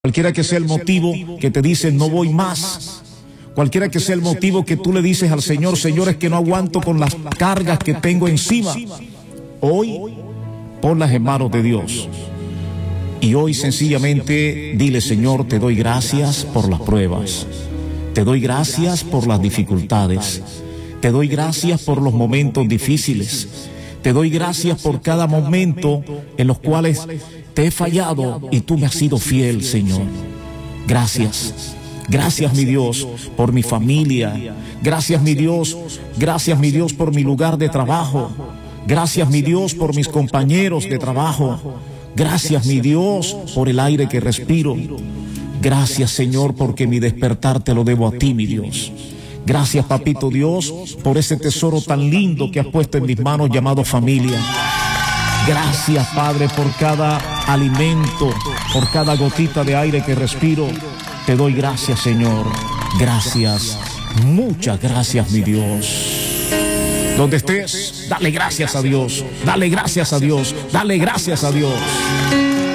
Cualquiera que sea el motivo que te dice no voy más, cualquiera que sea el motivo que tú le dices al Señor, Señor, es que no aguanto con las cargas que tengo encima, hoy ponlas en manos de Dios. Y hoy sencillamente dile, Señor, te doy gracias por las pruebas, te doy gracias por las dificultades, te doy gracias por los momentos difíciles, te doy gracias por cada momento en los cuales te he fallado y tú me has sido fiel, Señor. Gracias. Gracias, mi Dios, por mi familia. Gracias, mi Dios. Gracias, mi Dios, por mi lugar de trabajo. Gracias, mi Dios, por mis compañeros de trabajo. Gracias, mi Dios, por el aire que respiro. Gracias, Señor, porque mi despertar te lo debo a ti, mi Dios. Gracias, Papito Dios, por ese tesoro tan lindo que has puesto en mis manos llamado familia. Gracias, Padre, por cada alimento, por cada gotita de aire que respiro. Te doy gracias, Señor. Gracias, muchas gracias, mi Dios. Donde estés, dale gracias a Dios, dale gracias a Dios, dale gracias a Dios.